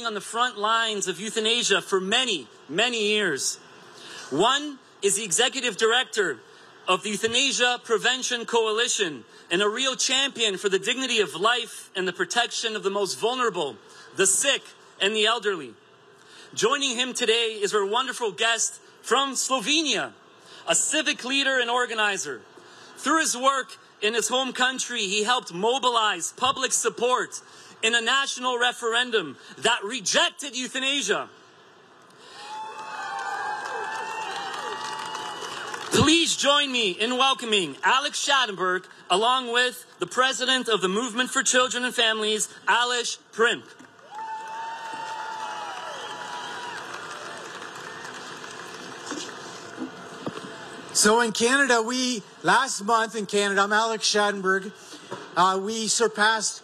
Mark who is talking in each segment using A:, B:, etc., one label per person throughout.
A: fighting on the front lines of euthanasia for many, many years. One is the executive director of the Euthanasia Prevention Coalition and a real champion for the dignity of life and the protection of the most vulnerable, the sick, and the elderly. Joining him today is our wonderful guest from Slovenia, a civic leader and organizer. Through his work in his home country, he helped mobilize public support in a national referendum that rejected euthanasia. Please join me in welcoming Alex Schadenberg, along with the president of the Movement for Children and Families, Aleš Primp.
B: So in Canada, last month in Canada, I'm Alex Schadenberg, we surpassed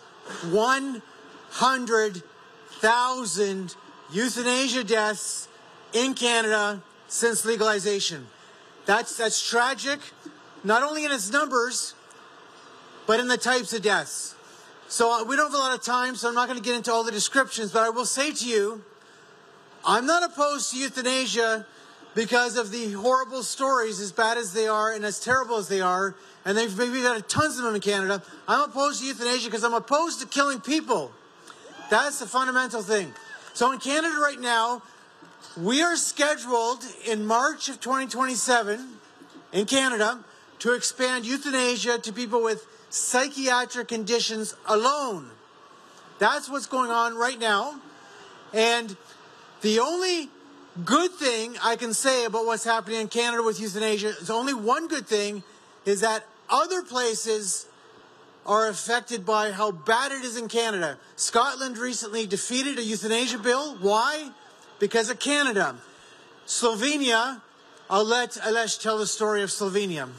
B: 100,000 euthanasia deaths in Canada since legalization. That's tragic, not only in its numbers, but in the types of deaths. So we don't have a lot of time, so I'm not going to get into all the descriptions, but I will say to you, I'm not opposed to euthanasia because of the horrible stories, as bad as they are and as terrible as they are, and we've got tons of them in Canada. I'm opposed to euthanasia because I'm opposed to killing people. That's the fundamental thing. So in Canada right now, we are scheduled in March of 2027 in Canada to expand euthanasia to people with psychiatric conditions alone. That's what's going on right now. And the only good thing I can say about what's happening in Canada with euthanasia is only one good thing, is that other places are affected by how bad it is in Canada. Scotland recently defeated a euthanasia bill. Why? Because of Canada. Slovenia, I'll let Aleš tell the story of Slovenia.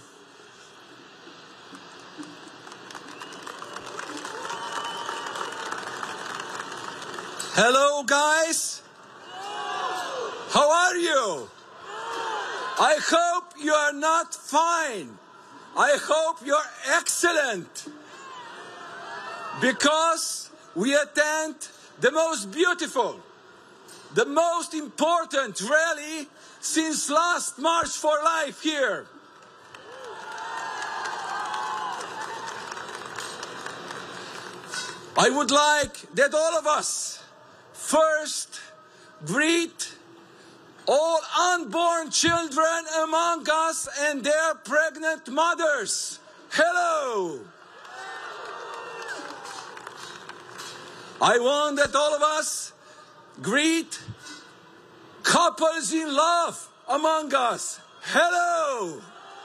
C: Hello, guys. How are you? I hope you are not fine. I hope you're excellent. Because we attend the most beautiful, the most important rally since last March for Life here. I would like that all of us first greet all unborn children among us and their pregnant mothers. Hello! I want that all of us greet couples in love among us. Hello!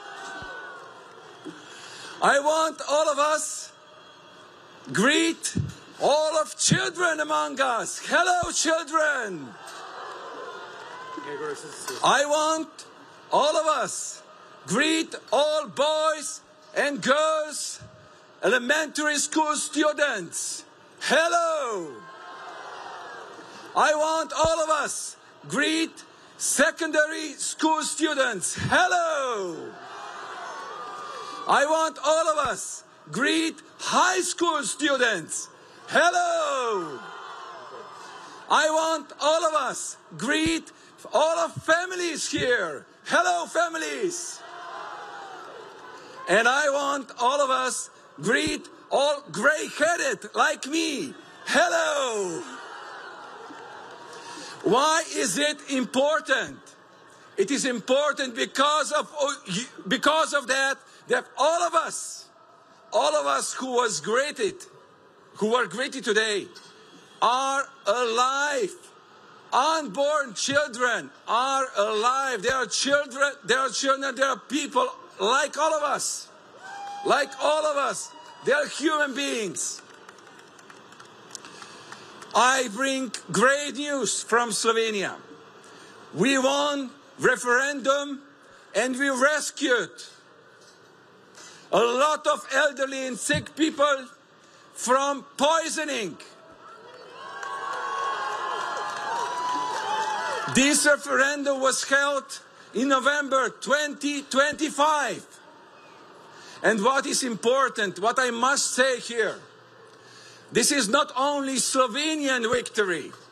C: I want all of us greet all of children among us. Hello, children! I want all of us greet all boys and girls, elementary school students. Hello! I want all of us greet secondary school students. Hello! I want all of us greet high school students. Hello! I want all of us greet all of families here. Hello, families! And I want all of us greet all gray-headed like me. Hello! Why is it important? It is important because of that all of us who are greeted today, are alive. Unborn children are alive. They are children, they are people like all of us. Like all of us. They are human beings. I bring great news from Slovenia. We won referendum and we rescued a lot of elderly and sick people from poisoning. This referendum was held in November 2025. And what is important, what I must say here, this is not only Slovenian victory.